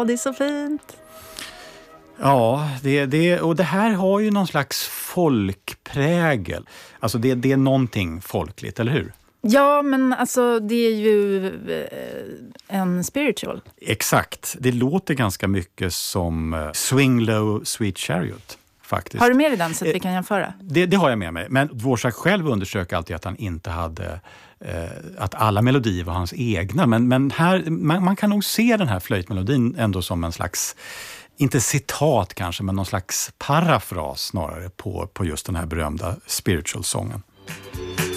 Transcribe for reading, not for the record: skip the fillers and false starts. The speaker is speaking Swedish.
Åh, det är så fint. Ja, och det här har ju någon slags folkprägel. Alltså det är någonting folkligt, eller hur? Ja, men alltså det är ju en spiritual. Exakt. Det låter ganska mycket som Swing Low, Sweet Chariot, faktiskt. Har du med dig den så att vi kan jämföra? Det har jag med mig. Men Dvorak själv undersöker alltid att han inte hade... att alla melodier var hans egna. Men här, man kan nog se den här flöjtmelodin ändå som en slags... inte citat kanske, men någon slags parafras snarare på just den här berömda spiritual-sången.